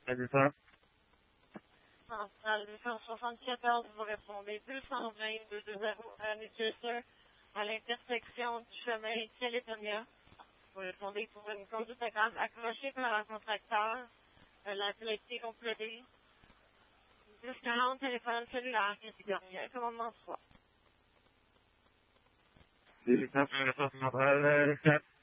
Salut-toi. Centrale 274, vous répondez 220 220 à Manchester, à l'intersection du chemin Calédonia. Vous répondez pour une conduite grave accrochée par un contracteur, la collective complète. 1040, téléphone cellulaire, catégorie commandement 3. 18 Centrale 4.